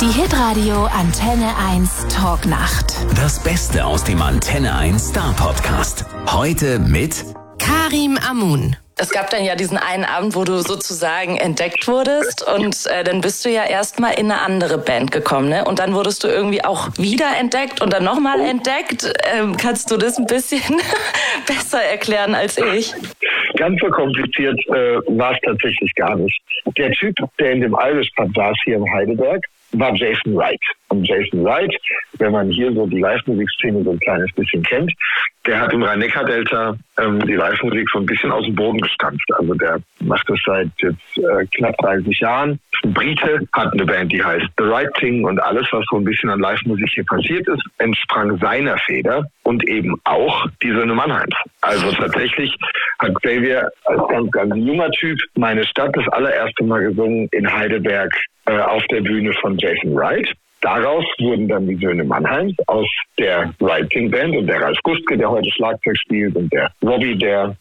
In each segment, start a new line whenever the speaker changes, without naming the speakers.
Die Hitradio Antenne 1 Talknacht.
Das Beste aus dem Antenne 1 Star Podcast. Heute mit
Karim Amun.
Es gab dann ja diesen einen Abend, wo du sozusagen entdeckt wurdest und dann bist du ja erstmal in eine andere Band gekommen, ne? Und dann wurdest du irgendwie auch wieder entdeckt und dann nochmal entdeckt. Kannst du das ein bisschen besser erklären als ich?
Ganz so kompliziert war es tatsächlich gar nicht. Der Typ, der in dem Irish-Pub saß hier in Heidelberg, war Jason Wright. Und Jason Wright, wenn man hier so die Live-Musikszene so ein kleines bisschen kennt, der hat im Rhein-Neckar-Delta die Live-Musik so ein bisschen aus dem Boden gestampft. Also der macht das seit jetzt knapp 30 Jahren. Ist ein Brite, hat eine Band, die heißt The Right Thing, und alles, was so ein bisschen an Live-Musik hier passiert ist, entsprang seiner Feder und eben auch die Söhne Mannheims. Also tatsächlich hat Xavier als ganz junger Typ Meine Stadt das allererste Mal gesungen in Heidelberg auf der Bühne von Jason Wright. Daraus wurden dann die Söhne Mannheims aus der Writing Band und der Ralf Gustke, der heute Schlagzeug spielt, und der Robbie, der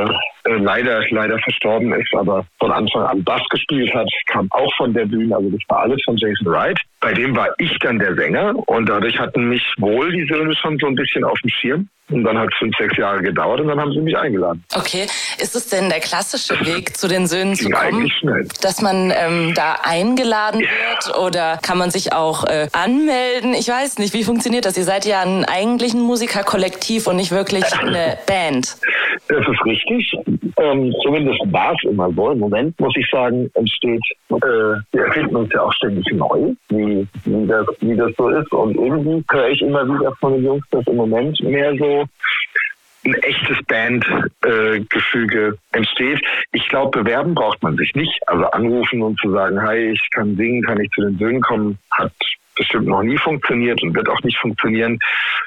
leider verstorben ist, aber von Anfang an Bass gespielt hat, kam auch von der Bühne. Also das war alles von Jason Wright. Bei dem war ich dann der Sänger und dadurch hatten mich wohl die Söhne schon so ein bisschen auf dem Schirm. Und dann hat es 5-6 Jahre gedauert und dann haben sie mich eingeladen.
Okay, ist es denn der klassische Weg, zu den Söhnen zu kommen?
Eigentlich schnell.
Dass man da eingeladen wird oder kann man sich auch anmelden? Ich weiß nicht, wie funktioniert das? Ihr seid ja eigentlich ein Musikerkollektiv und nicht wirklich eine Band.
Das ist richtig. Zumindest war es immer so. Im Moment, muss ich sagen, entsteht, wir erfinden uns ja auch ständig neu, wie das so ist. Und irgendwie höre ich immer wieder von den Jungs, dass im Moment mehr so ein echtes Bandgefüge entsteht. Ich glaube, bewerben braucht man sich nicht. Also anrufen und zu sagen, hi, ich kann singen, kann ich zu den Söhnen kommen, hat bestimmt noch nie funktioniert und wird auch nicht funktionieren.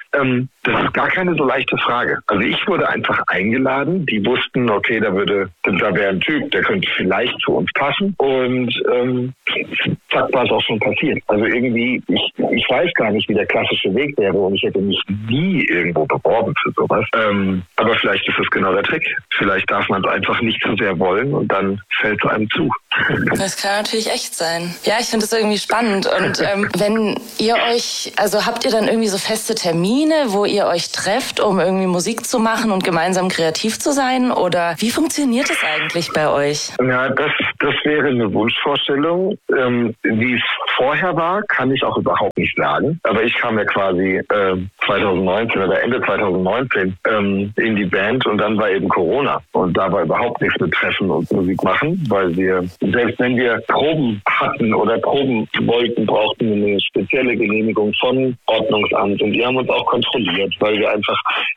Das ist gar keine so leichte Frage. Also ich wurde einfach eingeladen. Die wussten, okay, da wäre ein Typ, der könnte vielleicht zu uns passen. Und zack, war es auch schon passiert. Also irgendwie, ich weiß gar nicht, wie der klassische Weg wäre und ich hätte mich nie irgendwo beworben für sowas. Aber vielleicht ist es genau der Trick. Vielleicht darf man es einfach nicht zu sehr wollen und dann fällt es einem zu.
Das kann natürlich echt sein. Ja, ich finde das irgendwie spannend. Und wenn ihr euch, also habt ihr dann irgendwie so feste Termine, wo ihr euch trefft, um irgendwie Musik zu machen und gemeinsam kreativ zu sein? Oder wie funktioniert das eigentlich bei euch?
Ja, das wäre eine Wunschvorstellung. Wie es vorher war, kann ich auch überhaupt nicht sagen. Aber ich kam ja quasi 2019 oder Ende 2019 in die Band und dann war eben Corona. Und da war überhaupt nichts mit Treffen und Musik machen, weil wir, selbst wenn wir Proben hatten oder Proben wollten, brauchten wir eine spezielle Genehmigung von Ordnungsamt. Und die haben uns auch kontrolliert, weil wir einfach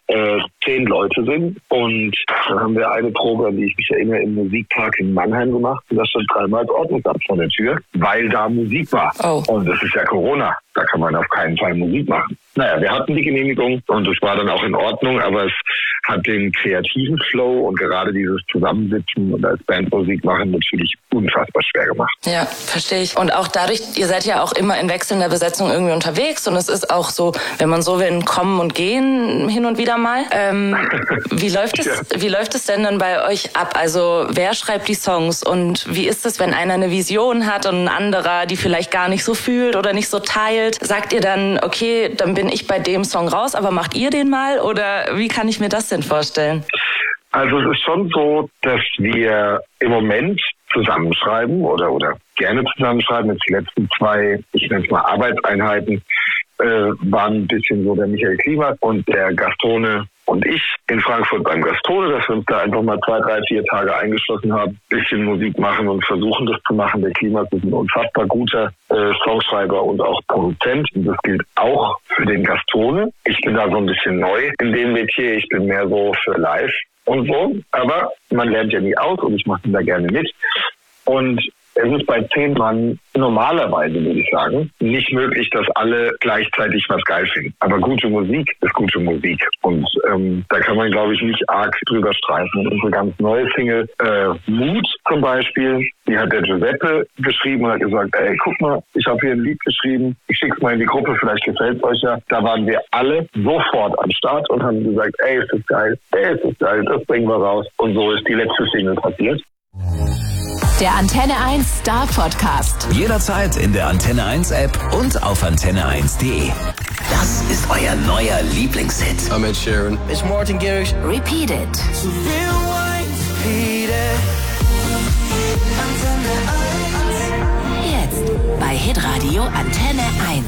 10 Leute sind. Und dann haben wir eine Probe, an die ich mich erinnere, im Musikpark in Mannheim gemacht. Und da stand 3-mal das Ordnungsamt vor der Tür, weil da Musik war.
Oh.
Und das ist ja Corona. Da kann man auf keinen Fall Musik machen. Naja, wir hatten die Genehmigung und es war dann auch in Ordnung, aber es hat den kreativen Flow und gerade dieses Zusammensitzen und als Band Musik machen natürlich unfassbar schwer gemacht.
Ja, verstehe ich. Und auch dadurch, ihr seid ja auch immer in wechselnder Besetzung irgendwie unterwegs und es ist auch so, wenn man so will, ein Kommen und Gehen hin und wieder mal. Wie läuft es denn dann bei euch ab? Also wer schreibt die Songs und wie ist es, wenn einer eine Vision hat und ein anderer die vielleicht gar nicht so fühlt oder nicht so teilt? Sagt ihr dann, okay, dann bin ich bei dem Song raus, aber macht ihr den mal? Oder wie kann ich mir das denn vorstellen?
Also es ist schon so, dass wir im Moment zusammenschreiben oder gerne zusammenschreiben. Jetzt die letzten 2, ich nenne es mal Arbeitseinheiten, waren ein bisschen so der Michael Klimak und der Gastone und ich in Frankfurt beim Gastone, dass wir uns da einfach mal 2, 3, 4 Tage eingeschlossen haben, bisschen Musik machen und versuchen das zu machen. Der Klimak ist ein unfassbar guter Songschreiber und auch Produzent. Und das gilt auch für den Gastone. Ich bin da so ein bisschen neu in dem Metier. Ich bin mehr so für live und so. Aber man lernt ja nie aus und ich mache da gerne mit. Und es ist bei 10 Mann normalerweise, würde ich sagen, nicht möglich, dass alle gleichzeitig was geil finden. Aber gute Musik ist gute Musik. Und da kann man, glaube ich, nicht arg drüber streiten. Und unsere ganz neue Single, Mut zum Beispiel, die hat der Giuseppe geschrieben und hat gesagt, ey, guck mal, ich habe hier ein Lied geschrieben, ich schick's mal in die Gruppe, vielleicht gefällt's euch ja. Da waren wir alle sofort am Start und haben gesagt, ey, ist das geil, das bringen wir raus. Und so ist die letzte Single passiert.
Der Antenne 1 Star Podcast.
Jederzeit in der Antenne 1 App und auf antenne1.de. Das ist euer neuer Lieblingshit.
I'm Ed Sheeran.
It's Martin Garrix.
Repeat it. Jetzt bei Hitradio Antenne 1.